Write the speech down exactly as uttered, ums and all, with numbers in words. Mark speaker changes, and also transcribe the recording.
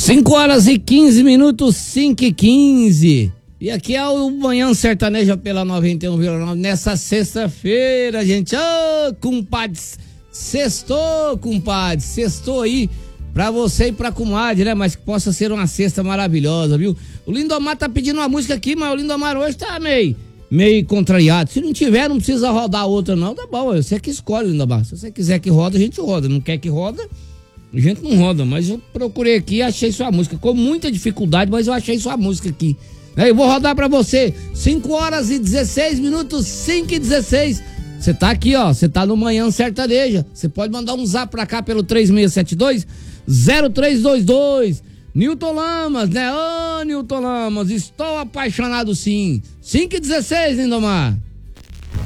Speaker 1: cinco horas e quinze minutos, cinco e quinze. E aqui é o Manhã Sertaneja pela noventa e um vírgula nove. Nessa sexta-feira, gente. Ô, oh, compadre. Sextou, compadre. Sextou aí pra você e pra comadre, né? Mas que possa ser uma sexta maravilhosa, viu? O Lindomar tá pedindo uma música aqui, mas o Lindomar hoje tá meio, meio contrariado. Se não tiver, não precisa rodar outra, não. Tá bom, você que escolhe, Lindomar. Se você quiser que roda, a gente roda. Não quer que roda, a gente não roda. Mas eu procurei aqui e achei sua música. Com muita dificuldade, mas eu achei sua música aqui. Eu vou rodar pra você. cinco horas e dezesseis minutos, cinco e dezesseis. Você tá aqui, ó. Você tá no Manhã Sertaneja. Você pode mandar um zap pra cá pelo três seis sete dois, zero três dois dois. Newton Lamas, né? Ô, Newton Lamas, estou apaixonado sim. cinco e dezesseis, Lindomar.